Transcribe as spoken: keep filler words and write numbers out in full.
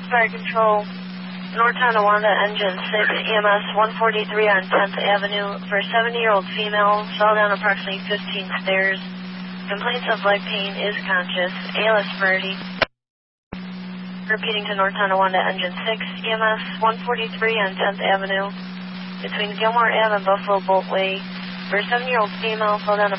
Fire Control, North Tonawanda, Engine six, E M S one forty-three on tenth Avenue. For a seventy-year-old female, fell down approximately fifteen stairs. Complaints of leg pain, is conscious, A L S priority. Repeating to North Tonawanda, Engine six, E M S one forty-three on tenth Avenue. Between Gilmore Ave and Buffalo Bolt Way. For a seventy-year-old female, fell down